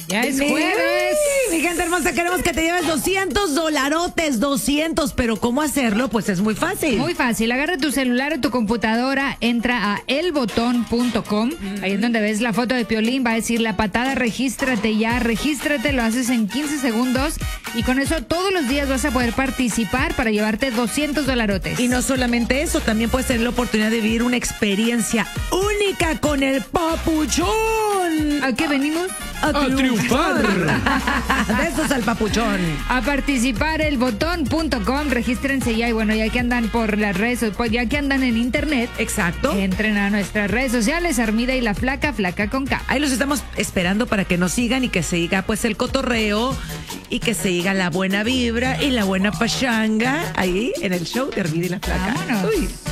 Ya es jueves. Mi gente hermosa, queremos que te lleves $200, 200. Pero ¿cómo hacerlo? Pues es muy fácil. Muy fácil. Agarra tu celular o tu computadora, entra a elbotón.com. Ahí es donde ves la foto de Piolín. Va a decir la patada, regístrate ya. Regístrate, lo haces en 15 segundos. Y con eso todos los días vas a poder participar para llevarte $200. Y no solamente eso, también puedes tener la oportunidad de vivir una experiencia única con el papuchón. ¿A qué venimos? A triunfar. Besos al papuchón. A participar, elbotón.com. Regístrense ya. Y bueno, ya que andan por las redes, ya que andan en internet. Exacto. Entren a nuestras redes sociales, Armida y la Flaca, Flaca con K. Ahí los estamos esperando para que nos sigan y que se diga pues el cotorreo y que se diga la buena vibra y la buena pachanga ahí en el show de Armida y la Flaca. Vámonos. Uy.